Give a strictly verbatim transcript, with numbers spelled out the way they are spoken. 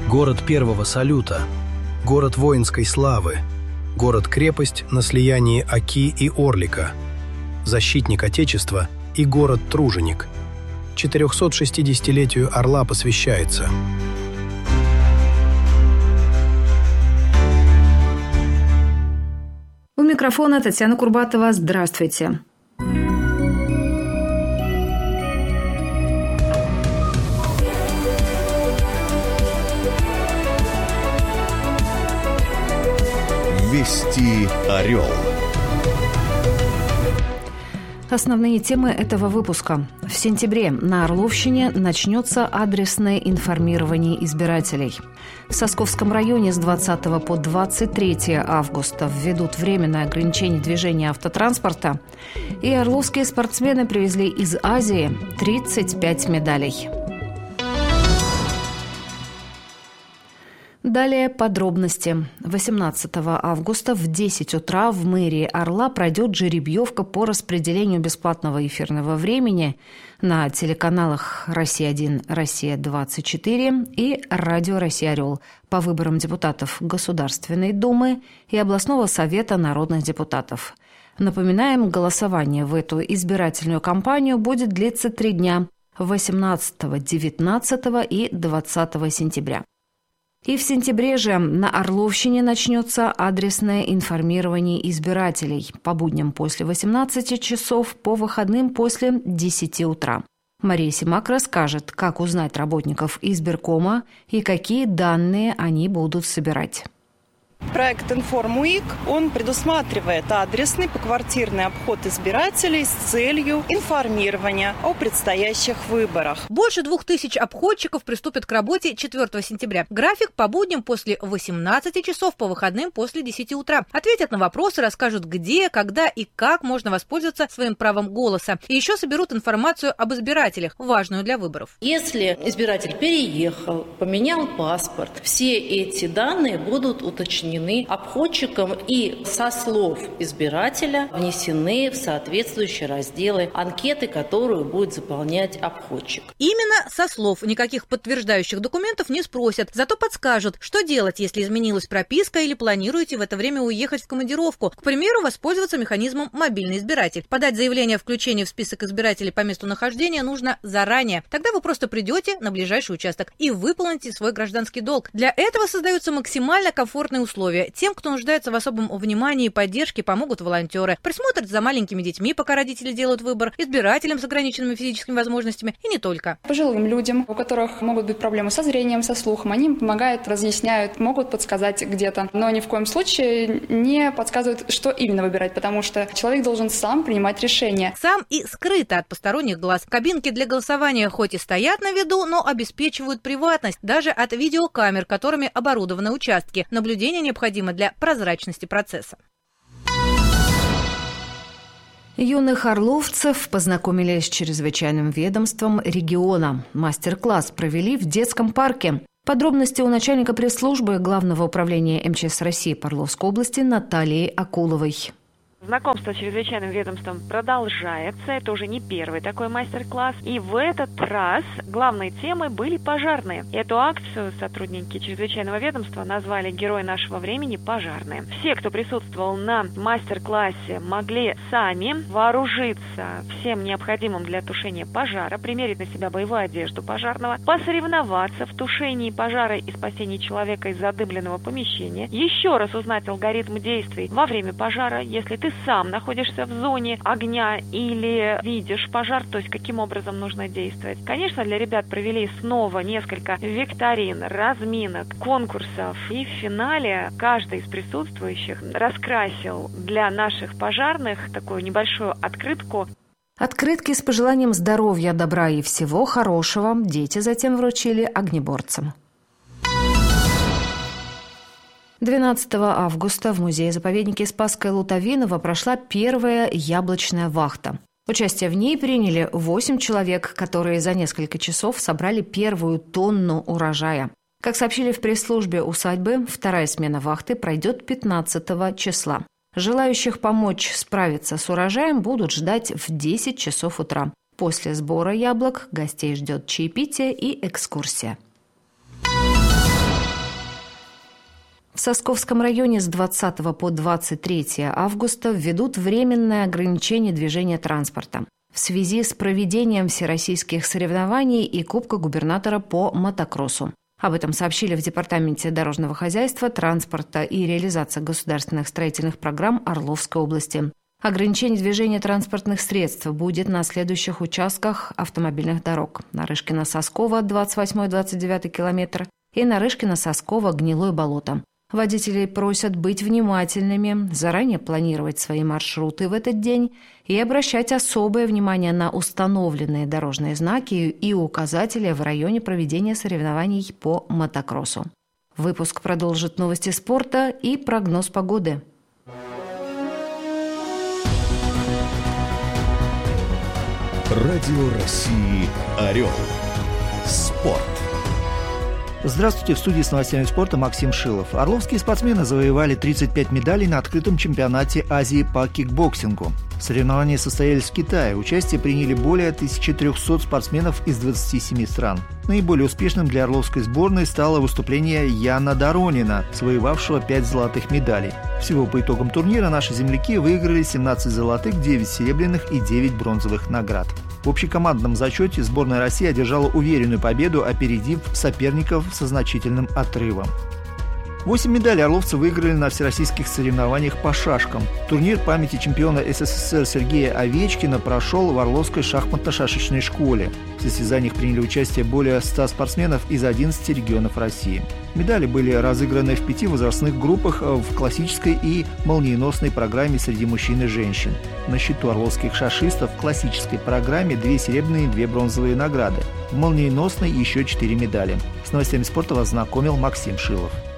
город первого салюта, город воинской славы, город-крепость на слиянии Оки и Орлика, защитник Отечества и город-труженик. четырехсотшестидесятилетию Орла посвящается. У микрофона Татьяна Курбатова. Здравствуйте. Вести орел. Основные темы этого выпуска. В сентябре на Орловщине начнется адресное информирование избирателей. В Сосковском районе с двадцатого по двадцать третье августа введут временное ограничение движения автотранспорта. И орловские спортсмены привезли из Азии тридцать пять медалей. Далее подробности. восемнадцатого августа в десять утра в мэрии Орла пройдет жеребьевка по распределению бесплатного эфирного времени на телеканалах «Россия один», «Россия-двадцать четыре» и «Радио Россия Орел» по выборам депутатов Государственной Думы и областного совета народных депутатов. Напоминаем, голосование в эту избирательную кампанию будет длиться три дня – восемнадцатого, девятнадцатого и двадцатого сентября. И в сентябре же на Орловщине начнется адресное информирование избирателей по будням после восемнадцати часов, по выходным после десяти утра. Мария Симак расскажет, как узнать работников избиркома и какие данные они будут собирать. Проект «Информ-УИК», он предусматривает адресный поквартирный обход избирателей с целью информирования о предстоящих выборах. Больше двух тысяч обходчиков приступят к работе четвёртого сентября. График по будням после восемнадцати часов, по выходным после десяти утра. Ответят на вопросы, расскажут, где, когда и как можно воспользоваться своим правом голоса. И еще соберут информацию об избирателях, важную для выборов. Если избиратель переехал, поменял паспорт, все эти данные будут уточнены обходчиком и со слов избирателя внесены в соответствующие разделы анкеты, которую будет заполнять обходчик. Именно со слов. Никаких подтверждающих документов не спросят, зато подскажут, что делать, если изменилась прописка или планируете в это время уехать в командировку. К примеру, воспользоваться механизмом «Мобильный избиратель». Подать заявление о включении в список избирателей по месту нахождения нужно заранее. Тогда вы просто придете на ближайший участок и выполните свой гражданский долг. Для этого создаются максимально комфортные условия. Тем, кто нуждается в особом внимании и поддержке, помогут волонтеры. Присмотрят за маленькими детьми, пока родители делают выбор, избирателям с ограниченными физическими возможностями и не только. Пожилым людям, у которых могут быть проблемы со зрением, со слухом, они им помогают, разъясняют, могут подсказать где-то. Но ни в коем случае не подсказывают, что именно выбирать, потому что человек должен сам принимать решение. Сам и скрыто от посторонних глаз. Кабинки для голосования хоть и стоят на виду, но обеспечивают приватность даже от видеокамер, которыми оборудованы участки. Наблюдение необходимо для прозрачности процесса. Юных орловцев познакомили с чрезвычайным ведомством региона. Мастер-класс провели в детском парке. Подробности у начальника пресс-службы Главного управления эм че эс России по Орловской области Натальи Акуловой. Знакомство с чрезвычайным ведомством продолжается. Это уже не первый такой мастер-класс. И в этот раз главной темой были пожарные. Эту акцию сотрудники чрезвычайного ведомства назвали «Герой нашего времени. Пожарные». Все, кто присутствовал на мастер-классе, могли сами вооружиться всем необходимым для тушения пожара, примерить на себя боевую одежду пожарного, посоревноваться в тушении пожара и спасении человека из задымленного помещения, еще раз узнать алгоритм действий во время пожара, если ты сам находишься в зоне огня или видишь пожар, то есть каким образом нужно действовать. Конечно, для ребят провели снова несколько викторин, разминок, конкурсов. И в финале каждый из присутствующих раскрасил для наших пожарных такую небольшую открытку. Открытки с пожеланием здоровья, добра и всего хорошего дети затем вручили огнеборцам. двенадцатого августа в музее-заповеднике Спасская Лутовинова прошла первая яблочная вахта. Участие в ней приняли восемь человек, которые за несколько часов собрали первую тонну урожая. Как сообщили в пресс-службе усадьбы, вторая смена вахты пройдет пятнадцатого числа. Желающих помочь справиться с урожаем будут ждать в десять часов утра. После сбора яблок гостей ждет чаепитие и экскурсия. В Сосковском районе с двадцатого по двадцать третье августа введут временное ограничение движения транспорта в связи с проведением всероссийских соревнований и Кубка губернатора по мотокроссу. Об этом сообщили в Департаменте дорожного хозяйства, транспорта и реализации государственных строительных программ Орловской области. Ограничение движения транспортных средств будет на следующих участках автомобильных дорог: Нарышкино-Сосково, двадцать восьмой - двадцать девятый километр, и Нарышкино-Сосково, Гнилое болото. Водителей просят быть внимательными, заранее планировать свои маршруты в этот день и обращать особое внимание на установленные дорожные знаки и указатели в районе проведения соревнований по мотокроссу. Выпуск продолжит новости спорта и прогноз погоды. Радио России «Орел». Спорт. Здравствуйте, в студии с новостями спорта Максим Шилов. Орловские спортсмены завоевали тридцать пять медалей на открытом чемпионате Азии по кикбоксингу. Соревнования состоялись в Китае. Участие приняли более тысячи трёхсот спортсменов из двадцати семи стран. Наиболее успешным для орловской сборной стало выступление Яна Доронина, завоевавшего пять золотых медалей. Всего по итогам турнира наши земляки выиграли семнадцать золотых, девять серебряных и девять бронзовых наград. В общекомандном зачете сборная России одержала уверенную победу, опередив соперников со значительным отрывом. Восемь медалей орловцы выиграли на всероссийских соревнованиях по шашкам. Турнир памяти чемпиона СССР Сергея Овечкина прошел в Орловской шахматно-шашечной школе. В состязаниях приняли участие более ста спортсменов из одиннадцати регионов России. Медали были разыграны в пяти возрастных группах в классической и молниеносной программе среди мужчин и женщин. На счету орловских шашистов в классической программе две серебряные и две бронзовые награды. В молниеносной еще четыре медали. С новостями спорта вас знакомил Максим Шилов.